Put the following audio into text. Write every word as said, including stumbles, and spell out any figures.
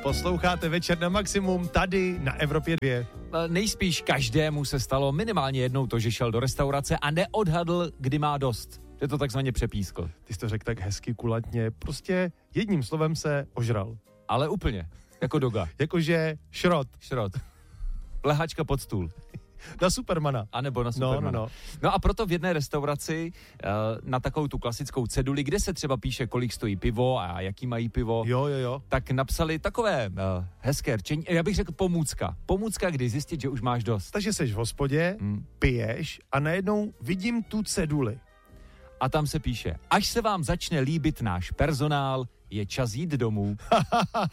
Posloucháte Večer na maximum tady na Evropě dva. Nejspíš každému se stalo minimálně jednou to, že šel do restaurace a neodhadl, kdy má dost. Že to takzvaně přepískl. Ty jsi to řekl tak hezky, kulantně, prostě jedním slovem se ožral. Ale úplně, jako doga. Jakože šrot. Šrot. Lehačka pod stůl. Na Supermana. A nebo na Supermana. No, no, no. no a proto v jedné restauraci na takovou tu klasickou ceduli, kde se třeba píše, kolik stojí pivo a jaký mají pivo, jo, jo, jo. tak napsali takové uh, hezké rčení, já bych řekl pomůcka. Pomůcka, kdy zjistit, že už máš dost. Takže seš v hospodě, hmm. piješ a najednou vidím tu ceduli. A tam se píše, až se vám začne líbit náš personál, je čas jít domů.